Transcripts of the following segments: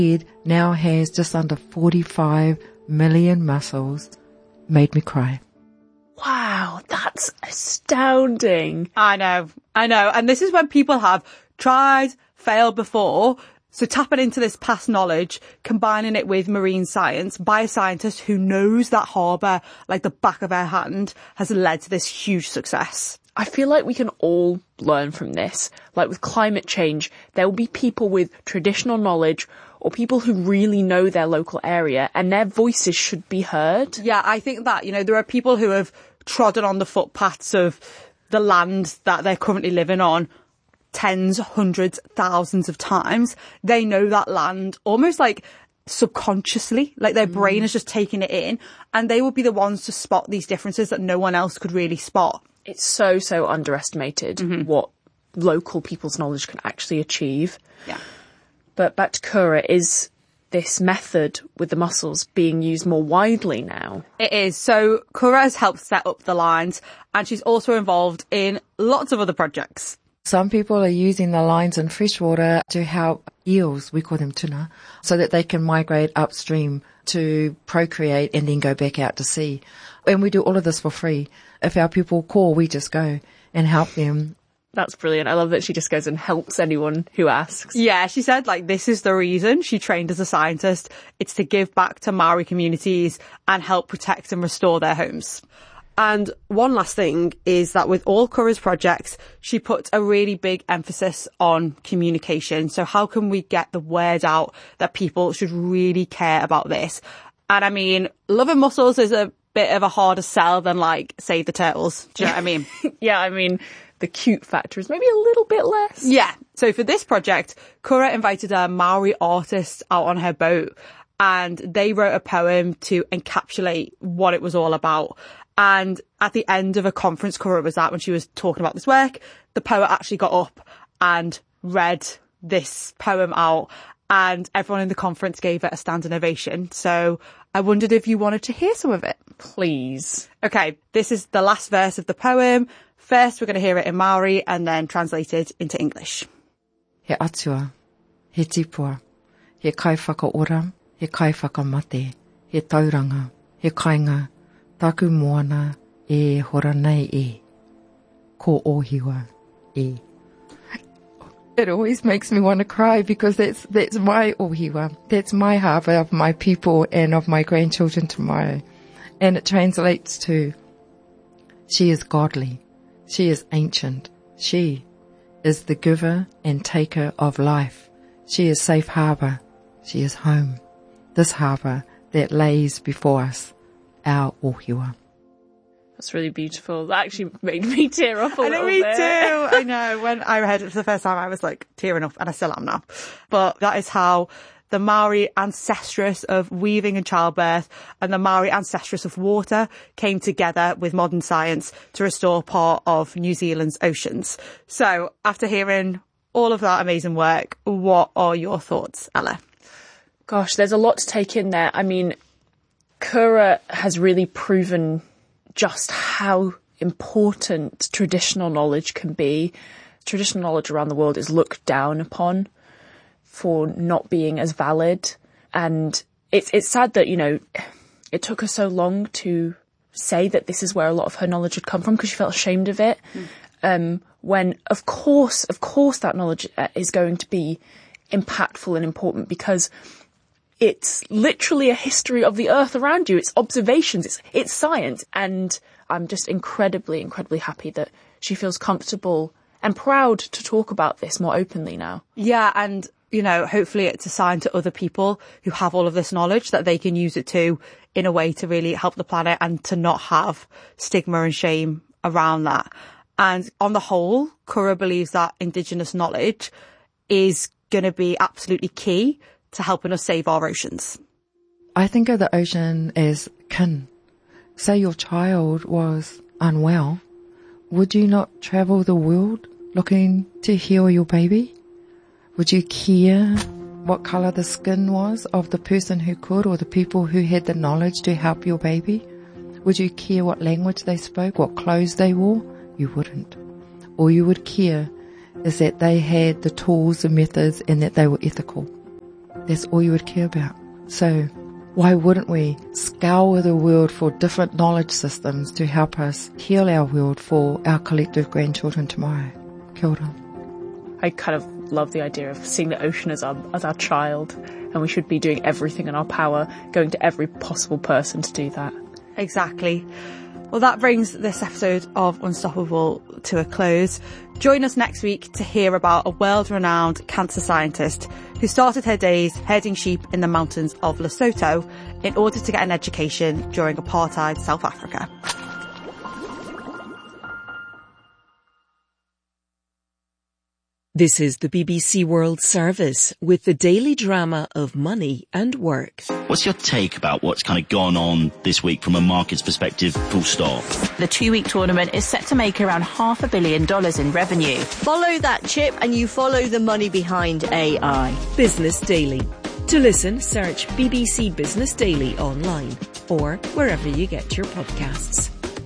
It now has just under 45 million muscles. Made me cry. Wow, that's astounding. I know. And this is when people have tried, failed before. So tapping into this past knowledge, combining it with marine science by a scientist who knows that harbour like the back of her hand has led to this huge success. I feel like we can all learn from this. Like with climate change, there will be people with traditional knowledge or people who really know their local area, and their voices should be heard. Yeah, I think that, there are people who have trodden on the footpaths of the land that they're currently living on tens, hundreds, thousands of times. They know that land almost like subconsciously, like their brain is just taking it in, and they will be the ones to spot these differences that no one else could really spot. It's so underestimated what local people's knowledge can actually achieve. Yeah. But back to Kura, is this method with the mussels being used more widely now? It is. So Kura has helped set up the lines, and she's also involved in lots of other projects. Some people are using the lines in freshwater to help eels, we call them tuna, so that they can migrate upstream to procreate and then go back out to sea. And we do all of this for free. If our people call, we just go and help them. That's brilliant. I love that she just goes and helps anyone who asks. Yeah, she said, this is the reason she trained as a scientist. It's to give back to Maori communities and help protect and restore their homes. And one last thing is that with all Kura's projects, she puts a really big emphasis on communication. So how can we get the word out that people should really care about this? And I mean, loving mussels is a bit of a harder sell than Save the Turtles. Do you know what I mean? Yeah, I mean, the cute factor is maybe a little bit less. Yeah. So for this project, Kura invited a Maori artist out on her boat, and they wrote a poem to encapsulate what it was all about. And at the end of a conference Kura was at, when she was talking about this work, the poet actually got up and read this poem out, and everyone in the conference gave it a standing ovation. So I wondered if you wanted to hear some of it. Please. Okay, this is the last verse of the poem. First, we're going to hear it in Maori and then translated into English. He atua, he tipua, he kai whakaora, he kai whakamate, he tauranga, he kainga, taku moana e hora nei e, ko ohiwa e. It always makes me want to cry because that's my ohiwa. That's my harbour of my people and of my grandchildren tomorrow. And it translates to, she is godly. She is ancient. She is the giver and taker of life. She is safe harbour. She is home. This harbour that lays before us, our ohiwa. That's really beautiful. That actually made me tear up a little bit. Me too. I know. When I read it for the first time, I was tearing up, and I still am now. But that is how the Maori ancestress of weaving and childbirth and the Maori ancestress of water came together with modern science to restore part of New Zealand's oceans. So after hearing all of that amazing work, what are your thoughts, Ella? Gosh, there's a lot to take in there. I mean, Kura has really proven just how important traditional knowledge can be. Traditional knowledge around the world is looked down upon for not being as valid. And it's sad that, it took her so long to say that this is where a lot of her knowledge had come from, because she felt ashamed of it. When of course that knowledge is going to be impactful and important, because it's literally a history of the earth around you. It's observations, it's science. And I'm just incredibly, incredibly happy that she feels comfortable and proud to talk about this more openly now. Yeah, and hopefully it's a sign to other people who have all of this knowledge that they can use it too in a way to really help the planet and to not have stigma and shame around that. And on the whole, Kura believes that Indigenous knowledge is going to be absolutely key to helping us save our oceans. I think of the ocean as kin. Say your child was unwell, would you not travel the world looking to heal your baby? Would you care what colour the skin was of the person who could, or the people who had the knowledge to help your baby? Would you care what language they spoke, what clothes they wore? You wouldn't. All you would care is that they had the tools and methods and that they were ethical. that's all you would care about. So why wouldn't we scour the world for different knowledge systems to help us heal our world for our collective grandchildren tomorrow? Kia ora. I kind of love the idea of seeing the ocean as our child, and we should be doing everything in our power, going to every possible person to do that. Exactly. Well, that brings this episode of Unstoppable to a close. Join us next week to hear about a world-renowned cancer scientist who started her days herding sheep in the mountains of Lesotho in order to get an education during apartheid South Africa. This is the BBC World Service with the daily drama of money and work. What's your take about what's kind of gone on this week from a market's perspective, full stop? The 2-week tournament is set to make around $500 million in revenue. Follow that chip and you follow the money behind AI. Business Daily. To listen, search BBC Business Daily online or wherever you get your podcasts.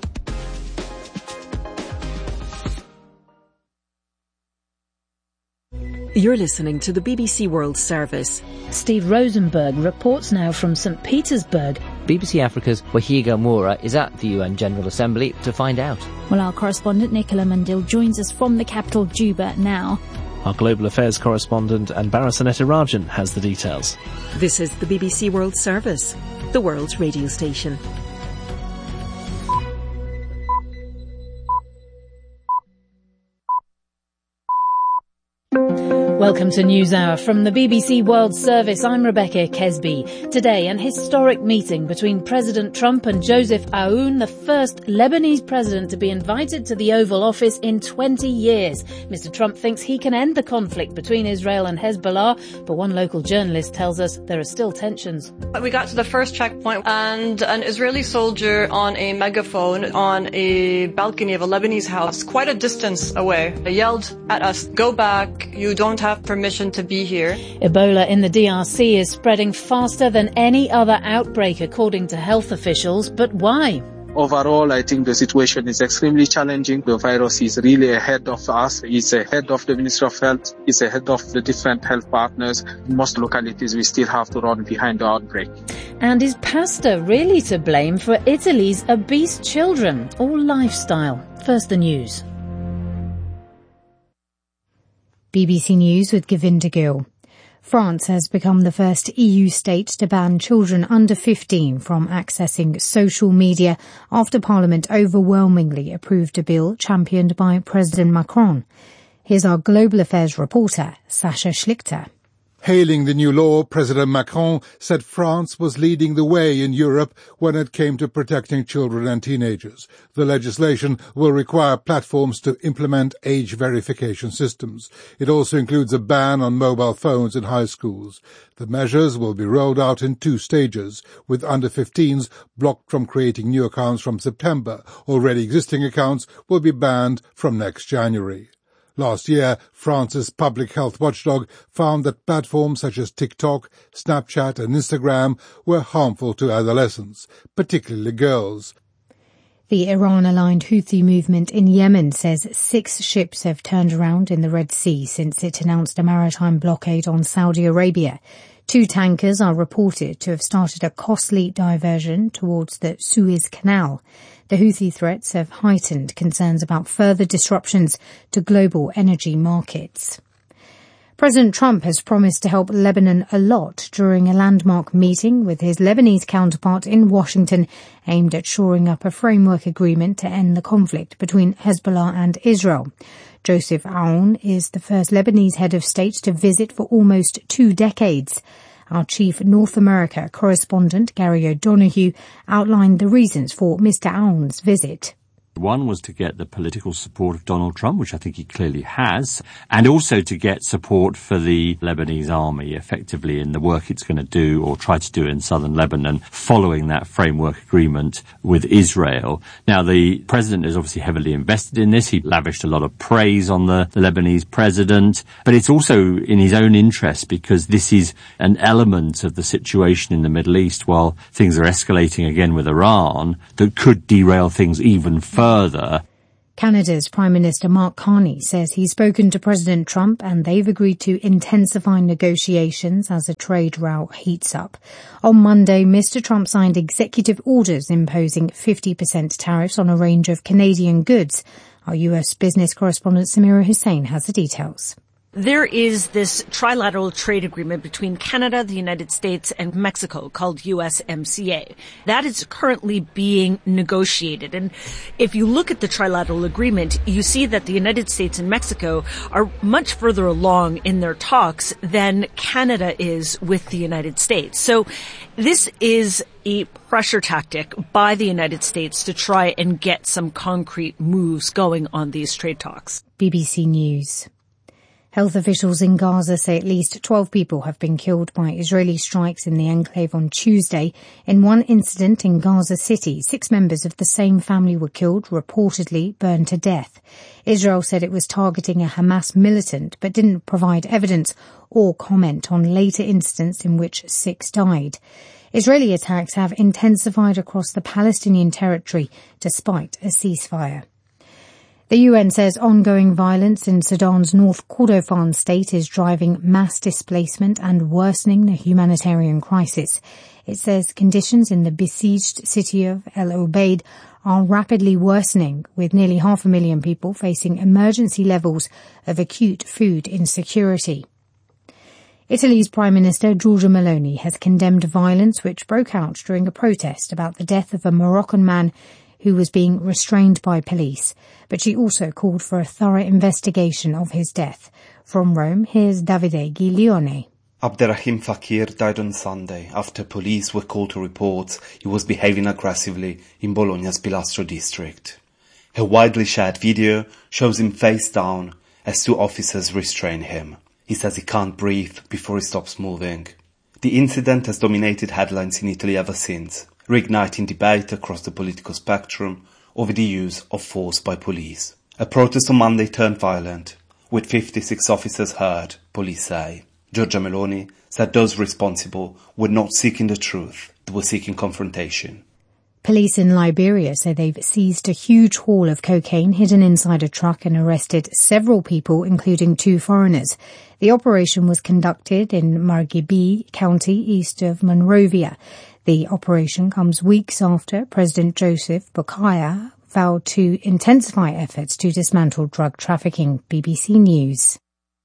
You're listening to the BBC World Service. Steve Rosenberg reports now from St. Petersburg. BBC Africa's Wahiga Moura is at the UN General Assembly to find out. Well, our correspondent Nicola Mandil joins us from the capital Juba now. Our Global Affairs correspondent Anbara Sanetarajan has the details. This is the BBC World Service, the world's radio station. Welcome to NewsHour from the BBC World Service. I'm Rebecca Kesby. Today, an historic meeting between President Trump and Joseph Aoun, the first Lebanese president to be invited to the Oval Office in 20 years. Mr. Trump thinks he can end the conflict between Israel and Hezbollah, but one local journalist tells us there are still tensions. We got to the first checkpoint and an Israeli soldier on a megaphone on a balcony of a Lebanese house, quite a distance away, yelled at us, "Go back, you don't have permission to be here." Ebola in the DRC is spreading faster than any other outbreak, according to health officials. But why? Overall, I think the situation is extremely challenging. The virus is really ahead of us. It's ahead of the Ministry of Health. It's ahead of the different health partners. In most localities, we still have to run behind the outbreak. And is pasta really to blame for Italy's obese children? Or lifestyle? First, the news. BBC News with Govinda Gill. France has become the first EU state to ban children under 15 from accessing social media after Parliament overwhelmingly approved a bill championed by President Macron. Here's our Global Affairs reporter, Sasha Schlichter. Hailing the new law, President Macron said France was leading the way in Europe when it came to protecting children and teenagers. The legislation will require platforms to implement age verification systems. It also includes a ban on mobile phones in high schools. The measures will be rolled out in 2 stages, with under 15s blocked from creating new accounts from September. Already existing accounts will be banned from next January. Last year, France's public health watchdog found that platforms such as TikTok, Snapchat and Instagram were harmful to adolescents, particularly girls. The Iran-aligned Houthi movement in Yemen says 6 ships have turned around in the Red Sea since it announced a maritime blockade on Saudi Arabia. 2 tankers are reported to have started a costly diversion towards the Suez Canal. The Houthi threats have heightened concerns about further disruptions to global energy markets. President Trump has promised to help Lebanon a lot during a landmark meeting with his Lebanese counterpart in Washington, aimed at shoring up a framework agreement to end the conflict between Hezbollah and Israel. Joseph Aoun is the first Lebanese head of state to visit for almost 2 decades. Our chief North America correspondent, Gary O'Donoghue, outlined the reasons for Mr. Aoun's visit. One was to get the political support of Donald Trump, which I think he clearly has, and also to get support for the Lebanese army effectively in the work it's going to do or try to do in southern Lebanon following that framework agreement with Israel. Now, the president is obviously heavily invested in this. He lavished a lot of praise on the Lebanese president, but it's also in his own interest because this is an element of the situation in the Middle East while things are escalating again with Iran that could derail things even further. Canada's Prime Minister Mark Carney says he's spoken to President Trump and they've agreed to intensify negotiations as a trade row heats up. On Monday, Mr. Trump signed executive orders imposing 50% tariffs on a range of Canadian goods. Our US business correspondent Samira Hussain has the details. There is this trilateral trade agreement between Canada, the United States, and Mexico called USMCA. That is currently being negotiated. And if you look at the trilateral agreement, you see that the United States and Mexico are much further along in their talks than Canada is with the United States. So this is a pressure tactic by the United States to try and get some concrete moves going on these trade talks. BBC News. Health officials in Gaza say at least 12 people have been killed by Israeli strikes in the enclave on Tuesday. In one incident in Gaza City, 6 members of the same family were killed, reportedly burned to death. Israel said it was targeting a Hamas militant, but didn't provide evidence or comment on later incidents in which 6 died. Israeli attacks have intensified across the Palestinian territory despite a ceasefire. The UN says ongoing violence in Sudan's North Kordofan state is driving mass displacement and worsening the humanitarian crisis. It says conditions in the besieged city of El Obeid are rapidly worsening, with nearly 500,000 people facing emergency levels of acute food insecurity. Italy's Prime Minister Giorgia Meloni has condemned violence which broke out during a protest about the death of a Moroccan man who was being restrained by police, but she also called for a thorough investigation of his death. From Rome, here's Davide Giglione. Abderrahim Fakir died on Sunday after police were called to report he was behaving aggressively in Bologna's Pilastro district. A widely shared video shows him face down as 2 officers restrain him. He says he can't breathe before he stops moving. The incident has dominated headlines in Italy ever since, reigniting debate across the political spectrum over the use of force by police. A protest on Monday turned violent, with 56 officers hurt, police say. Giorgia Meloni said those responsible were not seeking the truth, they were seeking confrontation. Police in Liberia say they've seized a huge haul of cocaine hidden inside a truck and arrested several people, including 2 foreigners. The operation was conducted in Margibi County, east of Monrovia. The operation comes weeks after President Joseph Boakai vowed to intensify efforts to dismantle drug trafficking. BBC News.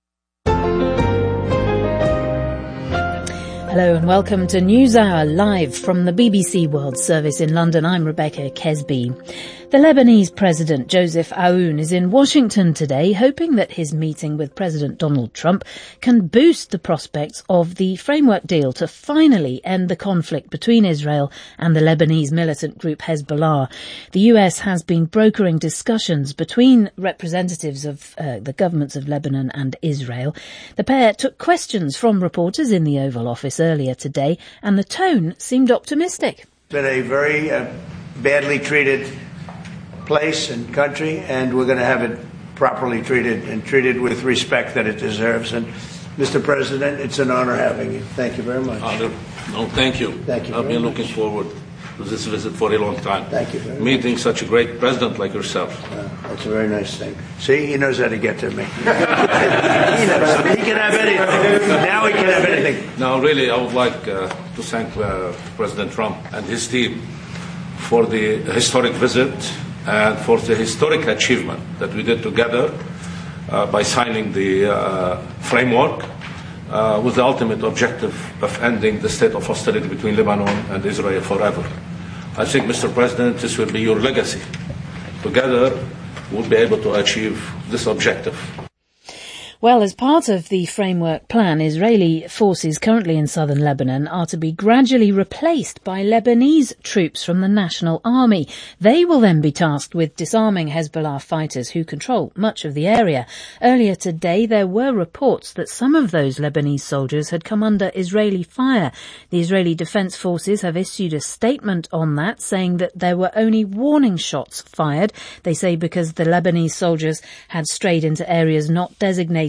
Hello and welcome to NewsHour live from the BBC World Service in London. I'm Rebecca Kesby. The Lebanese President Joseph Aoun is in Washington today, hoping that his meeting with President Donald Trump can boost the prospects of the framework deal to finally end the conflict between Israel and the Lebanese militant group Hezbollah. The US has been brokering discussions between representatives of the governments of Lebanon and Israel. The pair took questions from reporters in the Oval Office earlier today, and the tone seemed optimistic. It's been a very badly treated place and country, and we're going to have it properly treated and treated with respect that it deserves. And Mr. President, it's an honor having you. Thank you very much. No, thank you. Thank you. I've been looking forward to this visit for a long time. Thank you very much. Meeting such a great president like yourself. That's a very nice thing. See, he knows how to get to me. He can have anything. Now he can have anything. Now, really, I would like to thank President Trump and his team for the historic visit and for the historic achievement that we did together by signing the framework with the ultimate objective of ending the state of hostility between Lebanon and Israel forever. I think, Mr. President, this will be your legacy. Together, we'll be able to achieve this objective. Well, as part of the framework plan, Israeli forces currently in southern Lebanon are to be gradually replaced by Lebanese troops from the National Army. They will then be tasked with disarming Hezbollah fighters who control much of the area. Earlier today, there were reports that some of those Lebanese soldiers had come under Israeli fire. The Israeli Defense Forces have issued a statement on that, saying that there were only warning shots fired. They say because the Lebanese soldiers had strayed into areas not designated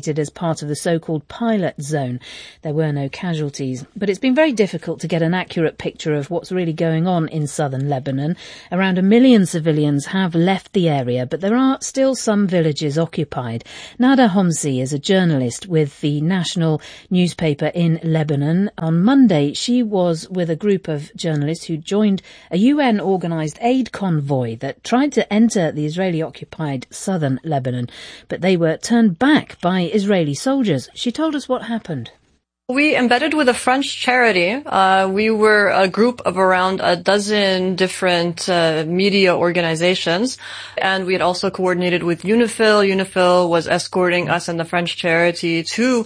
evacuated as part of the so-called pilot zone. There were no casualties, but it's been very difficult to get an accurate picture of what's really going on in southern Lebanon. Around 1 million civilians have left the area, but there are still some villages occupied. Nada Homsi is a journalist with the national newspaper in Lebanon. On Monday, she was with a group of journalists who joined a UN-organised aid convoy that tried to enter the Israeli-occupied southern Lebanon, but they were turned back by Israeli soldiers. She told us what happened. We embedded with a French charity. We were a group of around a dozen different media organizations, and we had also coordinated with UNIFIL. UNIFIL was escorting us and the French charity to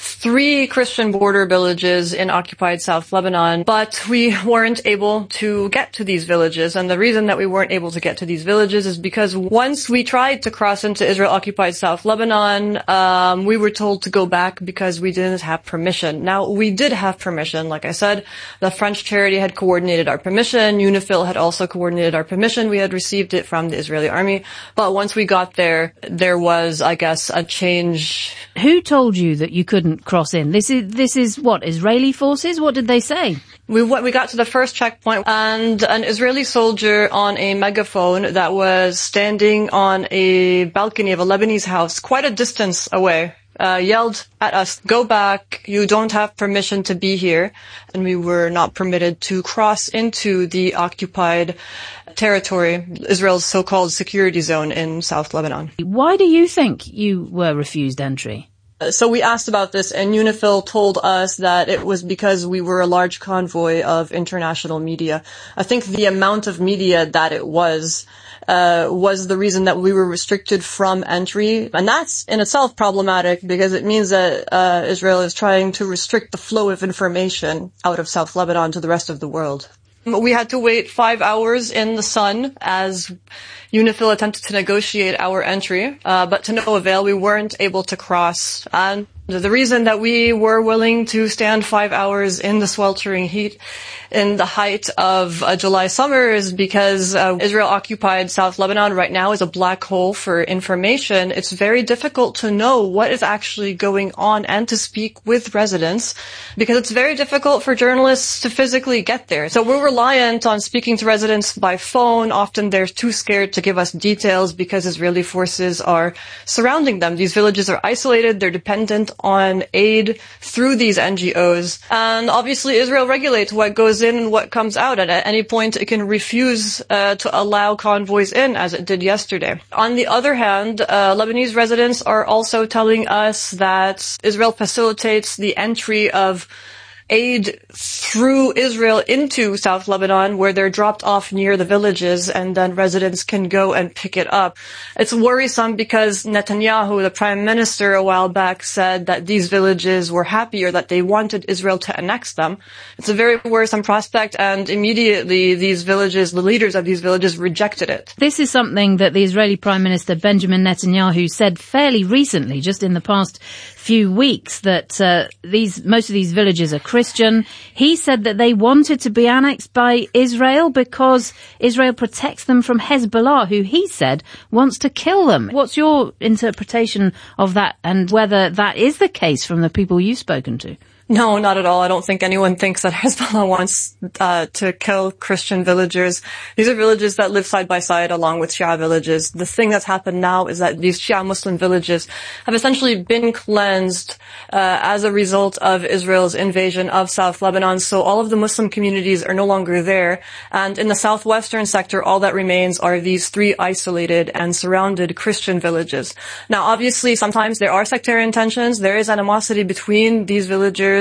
3 Christian border villages in occupied South Lebanon, but we weren't able to get to these villages. And the reason that we weren't able to get to these villages is because once we tried to cross into Israel-occupied South Lebanon, we were told to go back because we didn't have permission. Now, we did have permission. Like I said, the French charity had coordinated our permission. UNIFIL had also coordinated our permission. We had received it from the Israeli army. But once we got there, there was, I guess, a change. Who told you that you couldn't cross in? This is what, Israeli forces? What did they say? We got to the first checkpoint, and an Israeli soldier on a megaphone that was standing on a balcony of a Lebanese house quite a distance away yelled at us, "Go back, you don't have permission to be here." And we were not permitted to cross into the occupied territory, Israel's so-called security zone in South Lebanon. Why do you think you were refused entry? So we asked about this, and UNIFIL told us that it was because we were a large convoy of international media. I think the amount of media that it was the reason that we were restricted from entry. And that's in itself problematic because it means that Israel is trying to restrict the flow of information out of South Lebanon to the rest of the world. We had to wait 5 hours in the sun as UNIFIL attempted to negotiate our entry, but to no avail. We weren't able to cross. And the reason that we were willing to stand 5 hours in the sweltering heat in the height of a July summer is because Israel-occupied South Lebanon right now is a black hole for information. It's very difficult to know what is actually going on and to speak with residents because it's very difficult for journalists to physically get there. So we're reliant on speaking to residents by phone. Often they're too scared to give us details because Israeli forces are surrounding them. These villages are isolated. They're dependent on aid through these NGOs. And obviously Israel regulates what goes in and what comes out. And at any point it can refuse to allow convoys in, as it did yesterday. On the other hand, Lebanese residents are also telling us that Israel facilitates the entry of aid through Israel into South Lebanon, where they're dropped off near the villages and then residents can go and pick it up. It's worrisome because Netanyahu, the prime minister, a while back said that these villages were happy or that they wanted Israel to annex them. It's a very worrisome prospect, and immediately these villages, the leaders of these villages, rejected it. This is something that the Israeli Prime Minister Benjamin Netanyahu said fairly recently, just in the past few weeks, that most of these villages are Christian. He said that they wanted to be annexed by Israel because Israel protects them from Hezbollah, who he said wants to kill them. What's your interpretation of that, and whether that is the case from the people you've spoken to? No, not at all. I don't think anyone thinks that Hezbollah wants to kill Christian villagers. These are villages that live side by side along with Shia villages. The thing that's happened now is that these Shia Muslim villages have essentially been cleansed as a result of Israel's invasion of South Lebanon. So all of the Muslim communities are no longer there. And in the southwestern sector, all that remains are these 3 isolated and surrounded Christian villages. Now, obviously, sometimes there are sectarian tensions. There is animosity between these villagers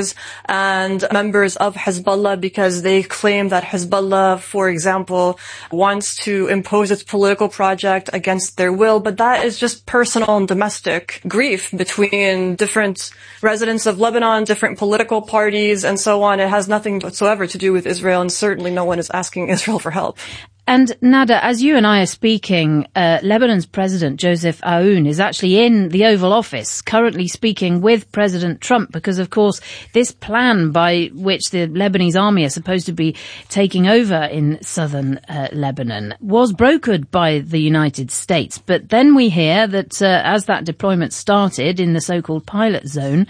and members of Hezbollah because they claim that Hezbollah, for example, wants to impose its political project against their will. But that is just personal and domestic grief between different residents of Lebanon, different political parties, and so on. It has nothing whatsoever to do with Israel, and certainly no one is asking Israel for help. And Nada, as you and I are speaking, Lebanon's President Joseph Aoun is actually in the Oval Office, currently speaking with President Trump, because, of course, this plan by which the Lebanese army are supposed to be taking over in southern Lebanon was brokered by the United States. But then we hear that as that deployment started in the so-called pilot zone,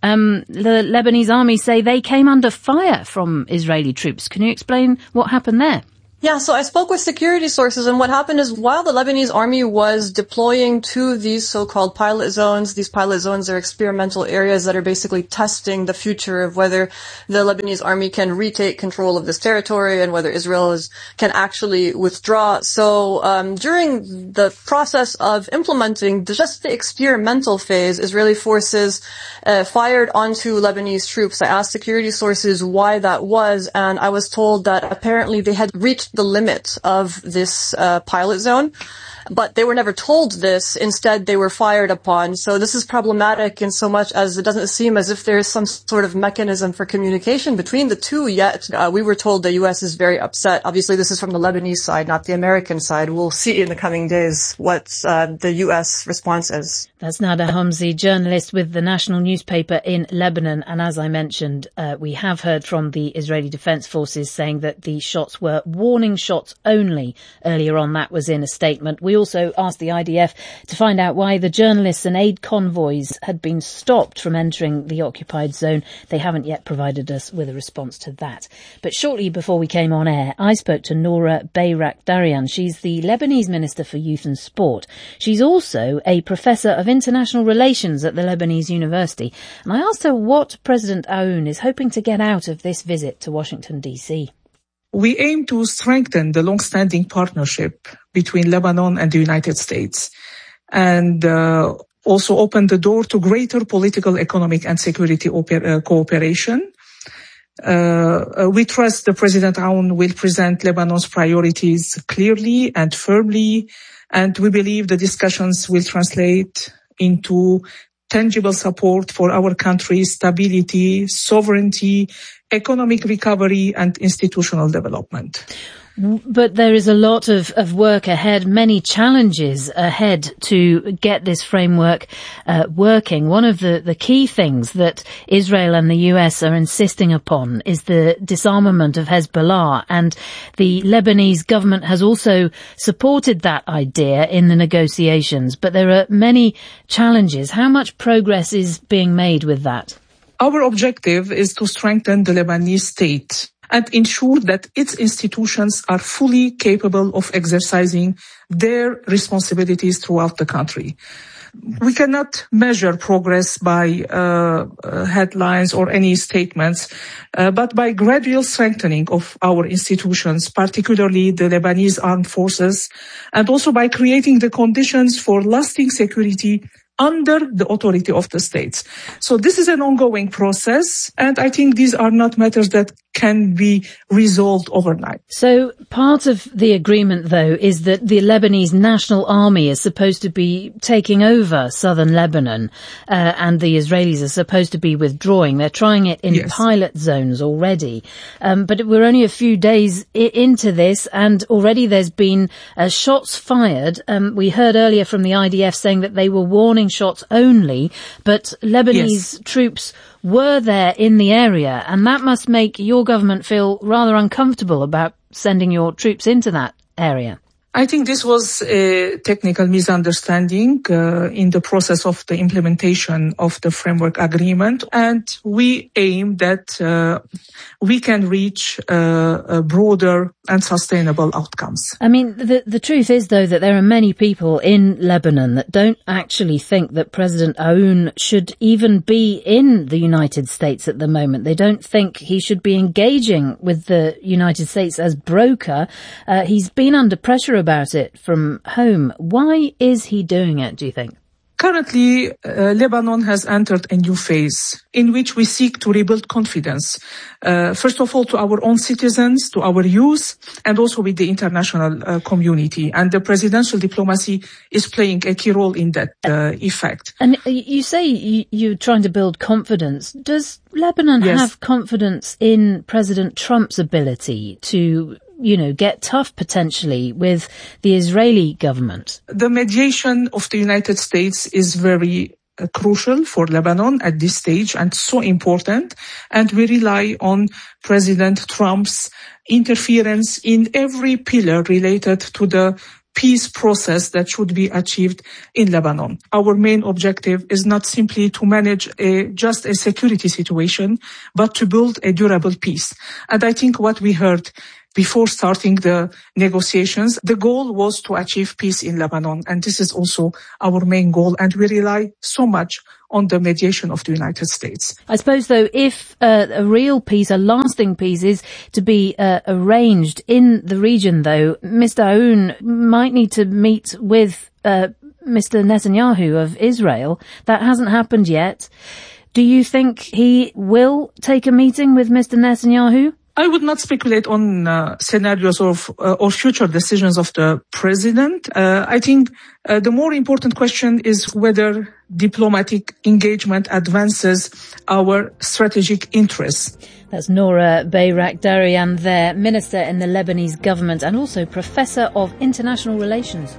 the Lebanese army say they came under fire from Israeli troops. Can you explain what happened there? Yeah, so I spoke with security sources, and what happened is while the Lebanese army was deploying to these so-called pilot zones, these pilot zones are experimental areas that are basically testing the future of whether the Lebanese army can retake control of this territory and whether Israel can actually withdraw. So during the process of implementing just the experimental phase, Israeli forces fired onto Lebanese troops. I asked security sources why that was, and I was told that apparently they had reached the limit of this pilot zone, but they were never told this. Instead, they were fired upon. So this is problematic in so much as it doesn't seem as if there is some sort of mechanism for communication between the two yet. We were told the U.S. is very upset. Obviously, this is from the Lebanese side, not the American side. We'll see in the coming days what the U.S. response is. That's Nada Hamzi, journalist with the national newspaper in Lebanon. And as I mentioned, we have heard from the Israeli Defense Forces saying that the shots were warning shots only. Earlier on, that was in a statement. We also asked the IDF to find out why the journalists and aid convoys had been stopped from entering the occupied zone. They haven't yet provided us with a response to that. But shortly before we came on air, I spoke to Noura Bayrak-Darian. She's the Lebanese Minister for Youth and Sport. She's also a Professor of International Relations at the Lebanese University. And I asked her what President Aoun is hoping to get out of this visit to Washington, D.C. We aim to strengthen the long-standing partnership between Lebanon and the United States and also open the door to greater political, economic and security cooperation. We trust that President Aoun will present Lebanon's priorities clearly and firmly, and we believe the discussions will translate into tangible support for our country's stability, sovereignty, economic recovery and institutional development. But there is a lot of work ahead, many challenges ahead to get this framework working. One of the key things that Israel and the US are insisting upon is the disarmament of Hezbollah, and the Lebanese government has also supported that idea in the negotiations. But there are many challenges. How much progress is being made with that? Our objective is to strengthen the Lebanese state and ensure that its institutions are fully capable of exercising their responsibilities throughout the country. We cannot measure progress by headlines or any statements, but by gradual strengthening of our institutions, particularly the Lebanese armed forces, and also by creating the conditions for lasting security under the authority of the states. So this is an ongoing process, and I think these are not matters that can be resolved overnight. So part of the agreement, though, is that the Lebanese National Army is supposed to be taking over southern Lebanon, and the Israelis are supposed to be withdrawing. They're trying it in pilot zones already. But we're only a few days into this, and already there's been shots fired. We heard earlier from the IDF saying that they were warning shots only, but Lebanese troops were there in the area, and that must make your government feel rather uncomfortable about sending your troops into that area. I think this was a technical misunderstanding in the process of the implementation of the framework agreement, and we aim that we can reach broader and sustainable outcomes. I mean, the truth is, though, that there are many people in Lebanon that don't actually think that President Aoun should even be in the United States at the moment. They don't think he should be engaging with the United States as broker. He's been under pressure about it from home. Why is he doing it, do you think? Currently, Lebanon has entered a new phase in which we seek to rebuild confidence first of all, to our own citizens, to our youth, and also with the international community. And the presidential diplomacy is playing a key role in that effect. And you say you're trying to build confidence. Does Lebanon have confidence in President Trump's ability to, get tough potentially with the Israeli government? The mediation of the United States is very crucial for Lebanon at this stage and so important. And we rely on President Trump's interference in every pillar related to the peace process that should be achieved in Lebanon. Our main objective is not simply to manage just a security situation, but to build a durable peace. And I think what we heard before starting the negotiations, the goal was to achieve peace in Lebanon. And this is also our main goal. And we rely so much on the mediation of the United States. I suppose, though, if a real peace, a lasting peace, is to be arranged in the region, though, Mr. Aoun might need to meet with Mr. Netanyahu of Israel. That hasn't happened yet. Do you think he will take a meeting with Mr. Netanyahu? I would not speculate on scenarios or future decisions of the president. I think the more important question is whether diplomatic engagement advances our strategic interests. That's Noura Bayrakdarian there, minister in the Lebanese government and also professor of international relations.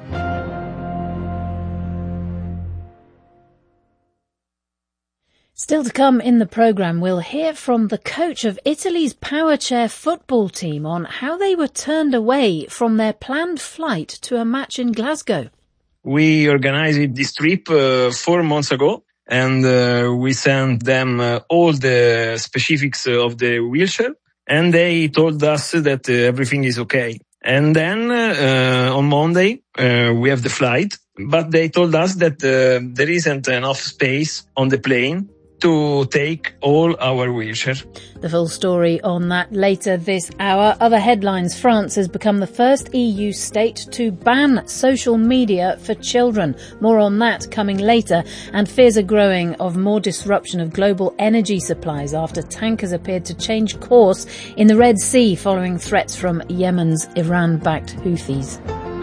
Still to come in the programme, we'll hear from the coach of Italy's power chair football team on how they were turned away from their planned flight to a match in Glasgow. We organised this trip 4 months ago, and we sent them all the specifics of the wheelchair, and they told us that everything is okay. And then on Monday we have the flight, but they told us that there isn't enough space on the plane to take all our wheelchair. The full story on that later this hour. Other headlines: France has become the first EU state to ban social media for children. More on that coming later. And fears are growing of more disruption of global energy supplies after tankers appeared to change course in the Red Sea following threats from Yemen's Iran-backed Houthis.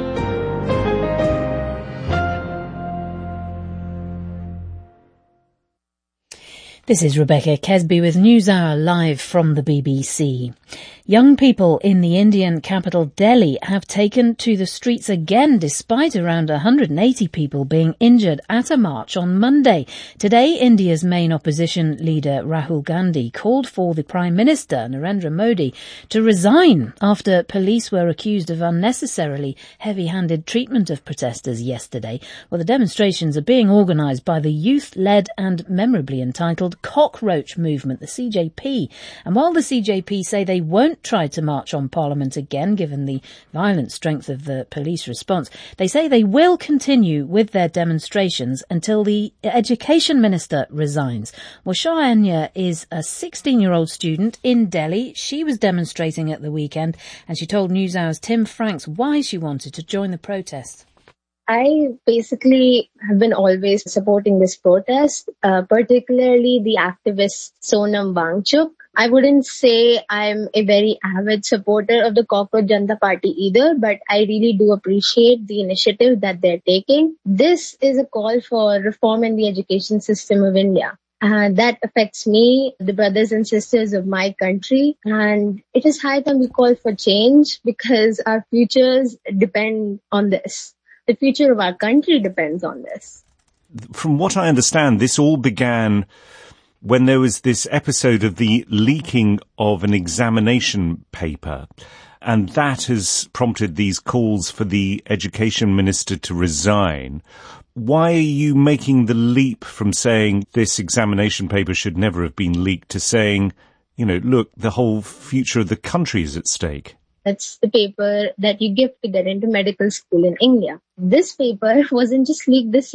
This is Rebecca Kesby with NewsHour live from the BBC. Young people in the Indian capital Delhi have taken to the streets again despite around 180 people being injured at a march on Monday. Today, India's main opposition leader Rahul Gandhi called for the Prime Minister Narendra Modi to resign after police were accused of unnecessarily heavy-handed treatment of protesters yesterday. Well, the demonstrations are being organised by the youth-led and memorably entitled Cockroach Movement, the CJP. And while the CJP say they won't try to march on Parliament again, given the violent strength of the police response, they say they will continue with their demonstrations until the Education Minister resigns. Well, Shahanya is a 16-year-old student in Delhi. She was demonstrating at the weekend, and she told NewsHour's Tim Franks why she wanted to join the protest. I basically have been always supporting this protest, particularly the activist Sonam Wangchuk. I wouldn't say I'm a very avid supporter of the Cockroach Janata Party either, but I really do appreciate the initiative that they're taking. This is a call for reform in the education system of India. That affects me, the brothers and sisters of my country, and it is high time we call for change because our futures depend on this. The future of our country depends on this. From what I understand, this all began when there was this episode of the leaking of an examination paper, and that has prompted these calls for the education minister to resign. Why are you making the leap from saying this examination paper should never have been leaked to saying, look, the whole future of the country is at stake? That's the paper that you give to get into medical school in India. This paper wasn't just leaked this year.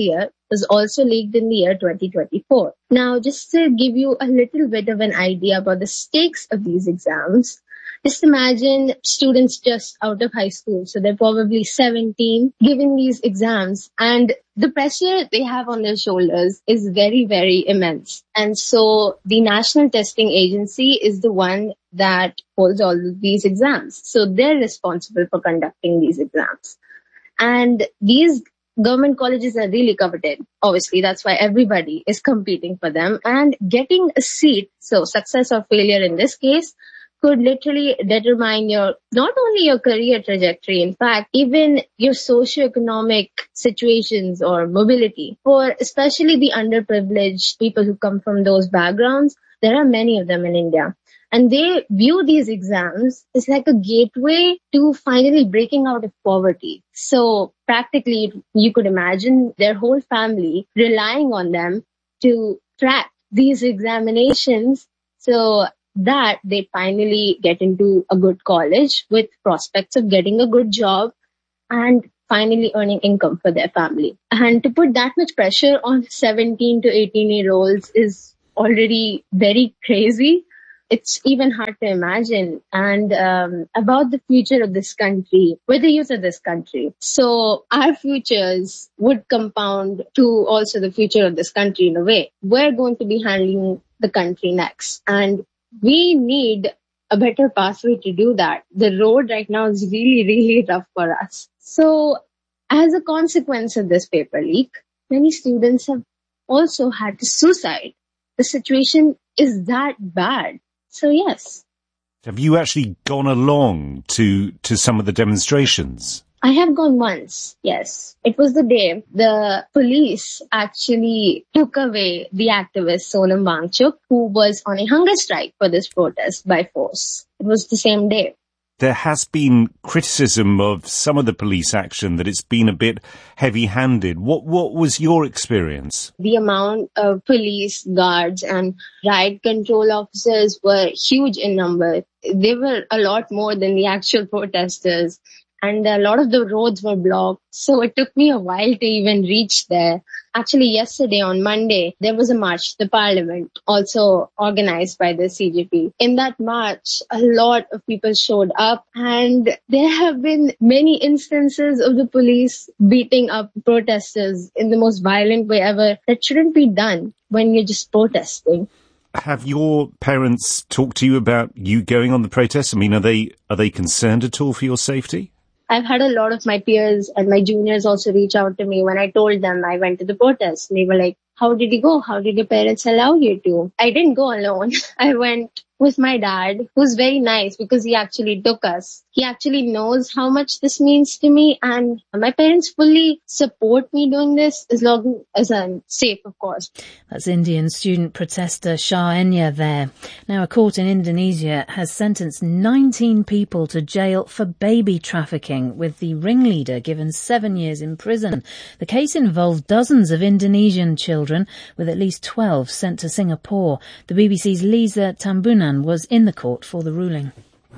was also leaked in the year 2024. Now, just to give you a little bit of an idea about the stakes of these exams, just imagine students just out of high school, so they're probably 17, giving these exams, and the pressure they have on their shoulders is very, very immense. And so the National Testing Agency is the one that holds all of these exams. So they're responsible for conducting these exams. And these government colleges are really coveted. Obviously, that's why everybody is competing for them. And getting a seat, so success or failure in this case, could literally determine not only your career trajectory, in fact, even your socioeconomic situations or mobility. For especially the underprivileged people who come from those backgrounds, there are many of them in India. And they view these exams as like a gateway to finally breaking out of poverty. So practically, you could imagine their whole family relying on them to crack these examinations so that they finally get into a good college with prospects of getting a good job and finally earning income for their family. And to put that much pressure on 17 to 18-year-olds is already very crazy. It's even hard to imagine. And about the future of this country, with the youth of this country. So our futures would compound to also the future of this country in a way. We're going to be handling the country next. And we need a better pathway to do that. The road right now is really, really rough for us. So as a consequence of this paper leak, many students have also had to suicide. The situation is that bad. So yes. Have you actually gone along to some of the demonstrations? I have gone once, yes. It was the day the police actually took away the activist Sonam Wangchuk, who was on a hunger strike for this protest by force. It was the same day. There has been criticism of some of the police action, that it's been a bit heavy-handed. What was your experience? The amount of police guards and riot control officers were huge in number. They were a lot more than the actual protesters. And a lot of the roads were blocked. So it took me a while to even reach there. Actually, yesterday on Monday, there was a march to the parliament, also organized by the CJP. In that march, a lot of people showed up, and there have been many instances of the police beating up protesters in the most violent way ever. That shouldn't be done when you're just protesting. Have your parents talked to you about you going on the protest? I mean, are they concerned at all for your safety? I've had a lot of my peers and my juniors also reach out to me when I told them I went to the protest. And they were like, how did you go? How did your parents allow you to? I didn't go alone. I went with my dad, who's very nice because he actually took us. He actually knows how much this means to me, and my parents fully support me doing this as long as I'm safe, of course. That's Indian student protester Shah Enya there. Now, a court in Indonesia has sentenced 19 people to jail for baby trafficking, with the ringleader given 7 years in prison. The case involved dozens of Indonesian children, with at least 12 sent to Singapore. The BBC's Lisa Tambunan was in the court for the ruling.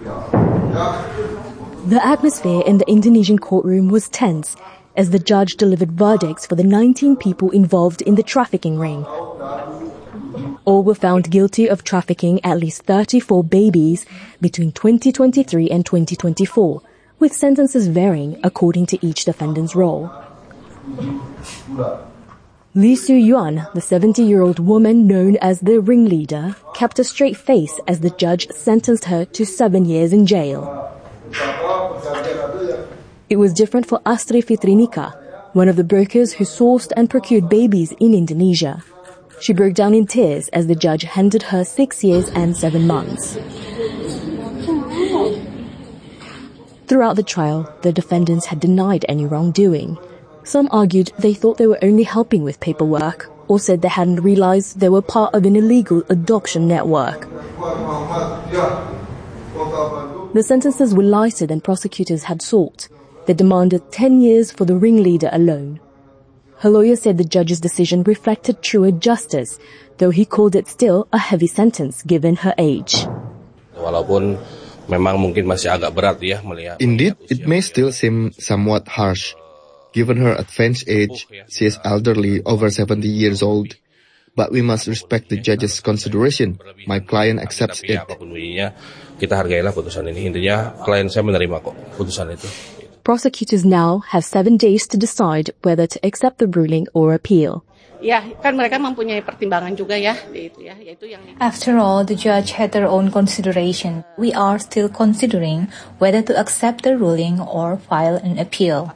The atmosphere in the Indonesian courtroom was tense as the judge delivered verdicts for the 19 people involved in the trafficking ring. All were found guilty of trafficking at least 34 babies between 2023 and 2024, with sentences varying according to each defendant's role. Lee Soo-yuan, the 70-year-old woman known as the ringleader, kept a straight face as the judge sentenced her to 7 years in jail. It was different for Astri Fitrinika, one of the brokers who sourced and procured babies in Indonesia. She broke down in tears as the judge handed her 6 years and 7 months. Throughout the trial, the defendants had denied any wrongdoing. Some argued they thought they were only helping with paperwork, or said they hadn't realized they were part of an illegal adoption network. The sentences were lighter than prosecutors had sought. They demanded 10 years for the ringleader alone. Her lawyer said the judge's decision reflected truer justice, though he called it still a heavy sentence given her age. Indeed, it may still seem somewhat harsh. Given her advanced age, she is elderly, over 70 years old. But we must respect the judge's consideration. My client accepts it. Prosecutors now have 7 days to decide whether to accept the ruling or appeal. After all, the judge had their own consideration. We are still considering whether to accept the ruling or file an appeal.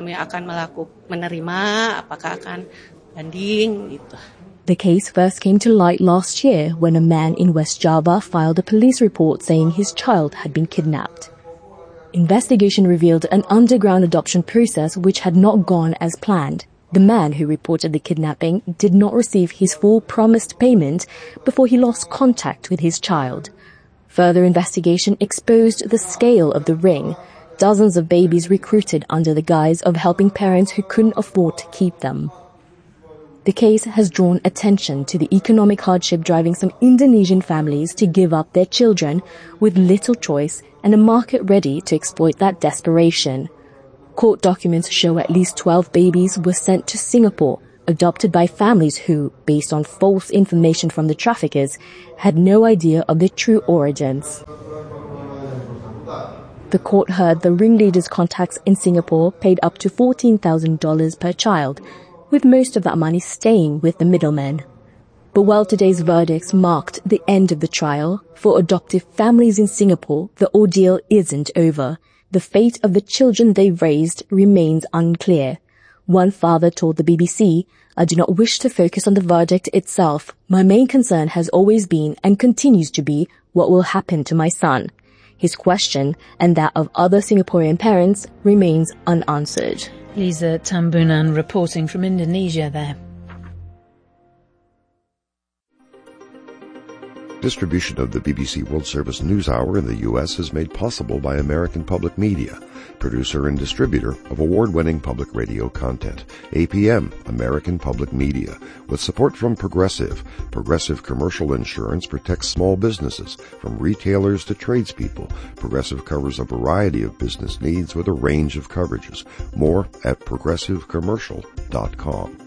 The case first came to light last year when a man in West Java filed a police report saying his child had been kidnapped. Investigation revealed an underground adoption process which had not gone as planned. The man who reported the kidnapping did not receive his full promised payment before he lost contact with his child. Further investigation exposed the scale of the ring. Dozens of babies recruited under the guise of helping parents who couldn't afford to keep them. The case has drawn attention to the economic hardship driving some Indonesian families to give up their children with little choice and a market ready to exploit that desperation. Court documents show at least 12 babies were sent to Singapore, adopted by families who, based on false information from the traffickers, had no idea of their true origins. The court heard the ringleader's contacts in Singapore paid up to $14,000 per child, with most of that money staying with the middlemen. But while today's verdicts marked the end of the trial, for adoptive families in Singapore, the ordeal isn't over. The fate of the children they've raised remains unclear. One father told the BBC, "I do not wish to focus on the verdict itself. My main concern has always been and continues to be what will happen to my son." His question, and that of other Singaporean parents, remains unanswered. Lisa Tambunan reporting from Indonesia there. Distribution of the BBC World Service News Hour in the U.S. is made possible by American Public Media, producer and distributor of award-winning public radio content. APM, American Public Media, with support from Progressive. Progressive Commercial Insurance protects small businesses, from retailers to tradespeople. Progressive covers a variety of business needs with a range of coverages. More at progressivecommercial.com.